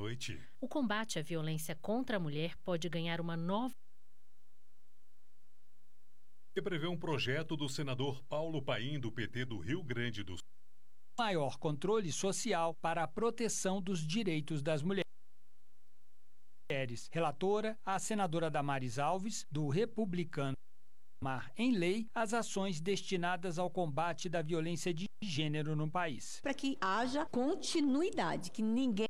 noite. O combate à violência contra a mulher pode ganhar uma nova... E prevê um projeto do senador Paulo Paim, do PT do Rio Grande do Sul. Maior controle social para a proteção dos direitos das mulheres. Relatora, a senadora Damares Alves, do Republicano, em lei as ações destinadas ao combate da violência de gênero no país. Para que haja continuidade, que ninguém